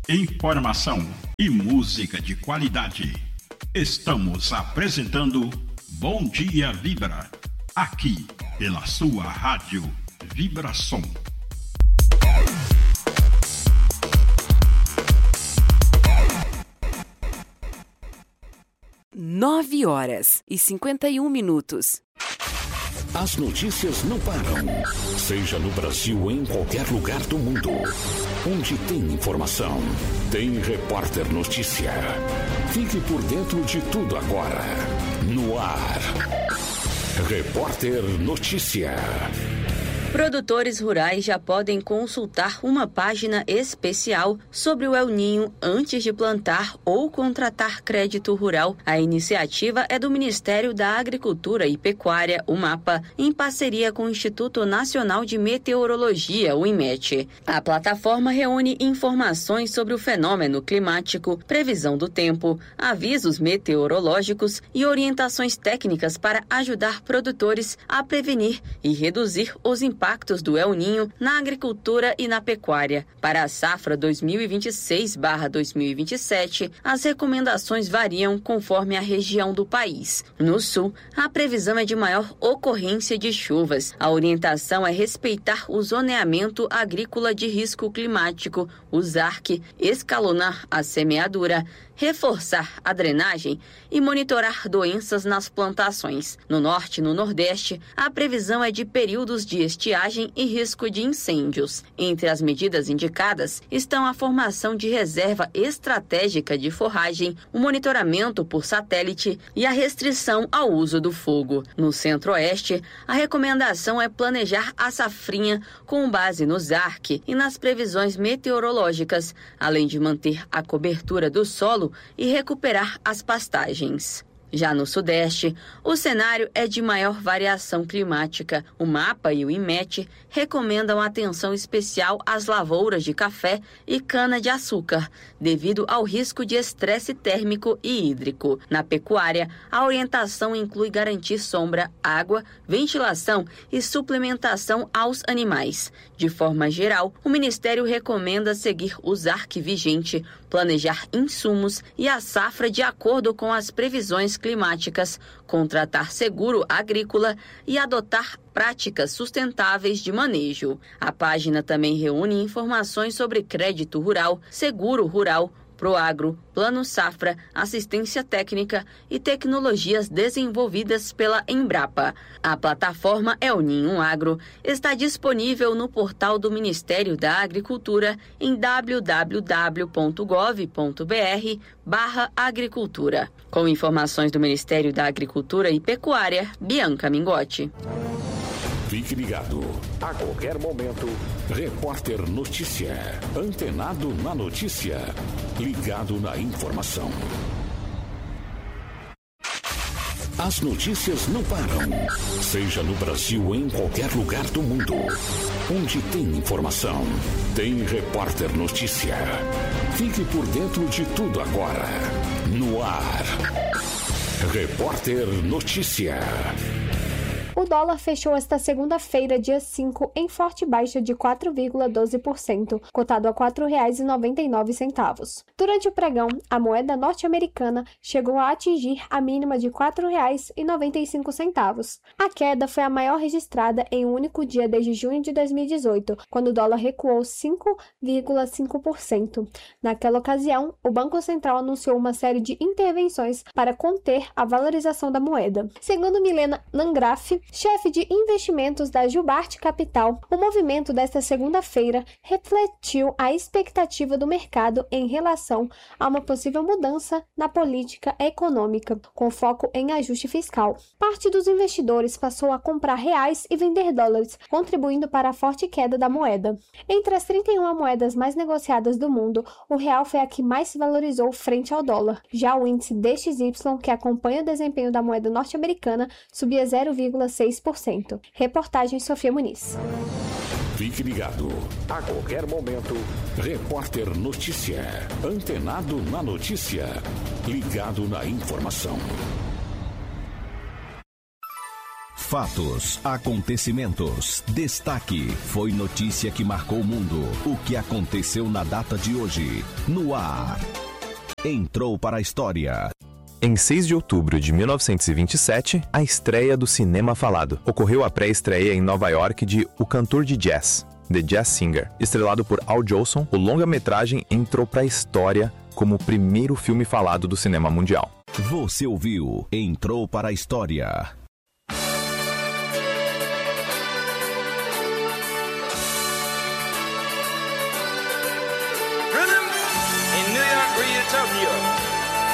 Informação e música de qualidade. Estamos apresentando Bom Dia Vibra, aqui pela sua rádio Vibração. 9h51. As notícias não param, seja no Brasil ou em qualquer lugar do mundo. Onde tem informação, tem Repórter Notícia. Fique por dentro de tudo agora. No ar, Repórter Notícia. Produtores rurais já podem consultar uma página especial sobre o El Ninho antes de plantar ou contratar crédito rural. A iniciativa é do Ministério da Agricultura e Pecuária, o MAPA, em parceria com o Instituto Nacional de Meteorologia, o INMET. A plataforma reúne informações sobre o fenômeno climático, previsão do tempo, avisos meteorológicos e orientações técnicas para ajudar produtores a prevenir e reduzir os impactos do El Ninho na agricultura e na pecuária. Para a safra 2026/2027, as recomendações variam conforme a região do país. No sul, a previsão é de maior ocorrência de chuvas. A orientação é respeitar o zoneamento agrícola de risco climático, o ZARC, escalonar a semeadura, reforçar a drenagem e monitorar doenças nas plantações. No norte e no nordeste, a previsão é de períodos de estiagem e risco de incêndios. Entre as medidas indicadas estão a formação de reserva estratégica de forragem, o monitoramento por satélite e a restrição ao uso do fogo. No centro-oeste, a recomendação é planejar a safrinha com base no ZARC e nas previsões meteorológicas, além de manter a cobertura do solo e recuperar as pastagens. Já no Sudeste, o cenário é de maior variação climática. O MAPA e o INMET recomendam atenção especial às lavouras de café e cana-de-açúcar, devido ao risco de estresse térmico e hídrico. Na pecuária, a orientação inclui garantir sombra, água, ventilação e suplementação aos animais. De forma geral, o Ministério recomenda seguir o ZARC vigente, planejar insumos e a safra de acordo com as previsões climáticas, contratar seguro agrícola e adotar práticas sustentáveis de manejo. A página também reúne informações sobre crédito rural, seguro rural, Proagro, Plano Safra, assistência técnica e tecnologias desenvolvidas pela Embrapa. A plataforma El Ninho Agro está disponível no portal do Ministério da Agricultura em www.gov.br/agricultura. Com informações do Ministério da Agricultura e Pecuária, Bianca Mingotti. Fique ligado. A qualquer momento, Repórter Notícia. Antenado na notícia. Ligado na informação. As notícias não param. Seja no Brasil ou em qualquer lugar do mundo. Onde tem informação, tem Repórter Notícia. Fique por dentro de tudo agora. No ar. Repórter Notícia. O dólar fechou esta segunda-feira, dia 5, em forte baixa de 4,12%, cotado a R$ 4,99. Durante o pregão, a moeda norte-americana chegou a atingir a mínima de R$ 4,95. A queda foi a maior registrada em um único dia desde junho de 2018, quando o dólar recuou 5,5%. Naquela ocasião, o Banco Central anunciou uma série de intervenções para conter a valorização da moeda. Segundo Milena Landgraf, chefe de investimentos da Jubarte Capital, o movimento desta segunda-feira refletiu a expectativa do mercado em relação a uma possível mudança na política econômica, com foco em ajuste fiscal. Parte dos investidores passou a comprar reais e vender dólares, contribuindo para a forte queda da moeda. Entre as 31 moedas mais negociadas do mundo, o real foi a que mais se valorizou frente ao dólar. Já o índice DXY, que acompanha o desempenho da moeda norte-americana, subia 0,6%. Reportagem Sofia Muniz. Fique ligado. A qualquer momento, Repórter Notícia. Antenado na notícia. Ligado na informação. Fatos, acontecimentos, destaque. Foi notícia que marcou o mundo. O que aconteceu na data de hoje. No ar. Entrou para a história. Em 6 de outubro de 1927, a estreia do cinema falado. Ocorreu a pré-estreia em Nova York de O Cantor de Jazz, The Jazz Singer. Estrelado por Al Jolson, o longa-metragem entrou para a história como o primeiro filme falado do cinema mundial. Você ouviu Entrou para a História.